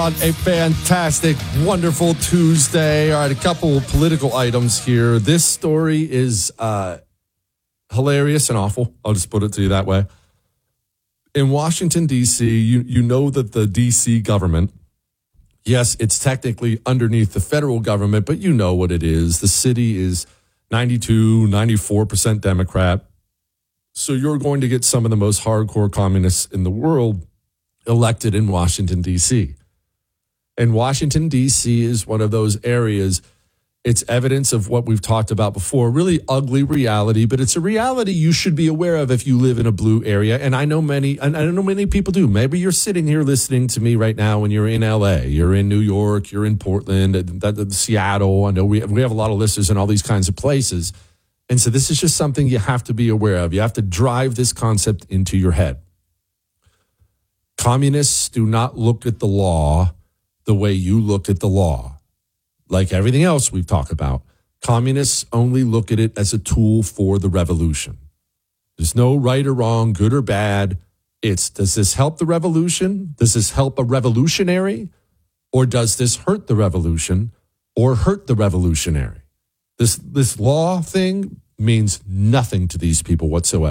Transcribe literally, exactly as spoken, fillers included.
On a fantastic, wonderful Tuesday. All right, a couple of political items here. This story is uh, hilarious and awful. I'll just put it to you that way. In Washington, D C, you, you know that the D C government, yes, it's technically underneath the federal government, but you know what it is. The city is ninety-two, ninety-four percent Democrat. So you're going to get some of the most hardcore communists in the world elected in Washington, D C. And Washington, D C is one of those areas, it's evidence of what we've talked about before, really ugly reality, but it's a reality you should be aware of if you live in a blue area. And I know many, and I know many people do. Maybe you're sitting here listening to me right now when you're in L A, you're in New York, you're in Portland, that, that, Seattle. I know we have, we have a lot of listeners in all these kinds of places. And so this is just something you have to be aware of. You have to drive this concept into your head. Communists do not look at the law the way you look at the law. Like everything else we've talked about, communists only look at it as a tool for the revolution. There's no right or wrong, good or bad. It's, does this help the revolution? Does this help a revolutionary? Or does this hurt the revolution or hurt the revolutionary? This, this law thing means nothing to these people whatsoever.